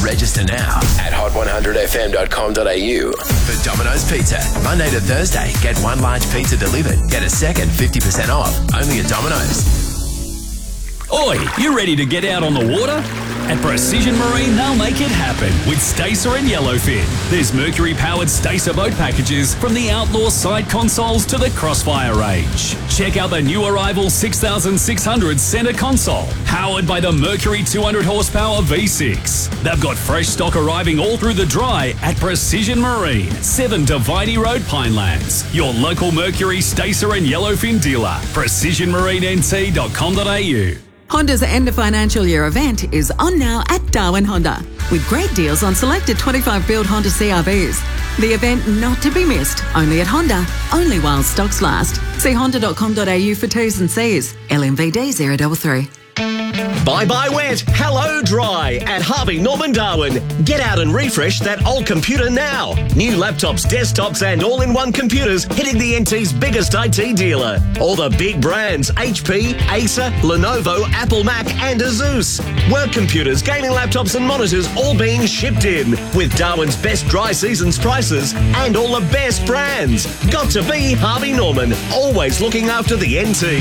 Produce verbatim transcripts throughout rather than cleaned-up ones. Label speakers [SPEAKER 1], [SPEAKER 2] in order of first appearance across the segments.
[SPEAKER 1] Register now at hot one hundred f m dot com dot a u. For Domino's Pizza, Monday to Thursday, get one large pizza delivered. Get a second fifty percent off. Only at Domino's.
[SPEAKER 2] Oi, you ready to get out on the water? At Precision Marine, they'll make it happen with Stacer and Yellowfin. There's Mercury-powered Stacer boat packages from the Outlaw side consoles to the Crossfire range. Check out the new arrival six thousand six hundred centre console, powered by the Mercury two hundred horsepower V six. They've got fresh stock arriving all through the dry at Precision Marine, seven Dividey Road, Pinelands. Your local Mercury, Stacer and Yellowfin dealer. precision marine n t dot com dot a u.
[SPEAKER 3] Honda's end of financial year event is on now at Darwin Honda, with great deals on selected twenty-five build Honda C R Vs. The event not to be missed, only at Honda, only while stocks last. See honda dot com dot a u for T's and C's. L M V D zero three three.
[SPEAKER 4] Bye-bye wet, hello dry at Harvey Norman Darwin. Get out and refresh that old computer now. New laptops, desktops and all-in-one computers hitting the N T's biggest I T dealer. All the big brands, H P, Acer, Lenovo, Apple Mac and Asus. Work computers, gaming laptops and monitors all being shipped in with Darwin's best dry seasons prices and all the best brands. Got to be Harvey Norman, always looking after the N T.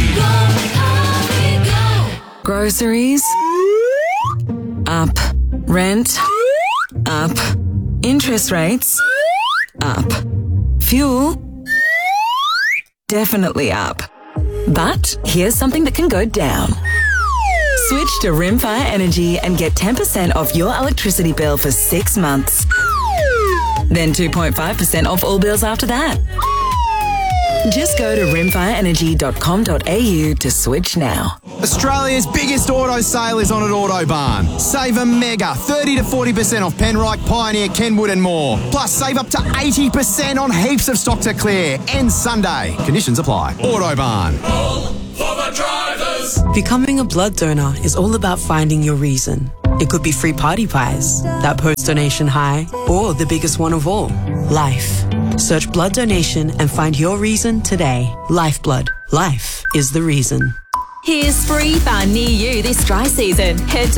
[SPEAKER 3] Groceries up, rent up, interest rates up, fuel definitely up. But here's something that can go down. Switch to Rimfire Energy and get ten percent off your electricity bill for six months. Then two point five percent off all bills after that. Just go to rimfire energy dot com dot a u to switch now.
[SPEAKER 5] Australia's biggest auto sale is on at Autobarn. Save a mega thirty to forty percent off Penrite, Pioneer, Kenwood and more. Plus save up to eighty percent on heaps of stock to clear. Ends Sunday. Conditions apply. Autobarn.
[SPEAKER 6] All for the drivers.
[SPEAKER 7] Becoming a blood donor is all about finding your reason. It could be free party pies, that post-donation high, or the biggest one of all, life. Search blood donation and find your reason today. Lifeblood. Life is the reason.
[SPEAKER 8] Here's free fun near you this dry season. Head to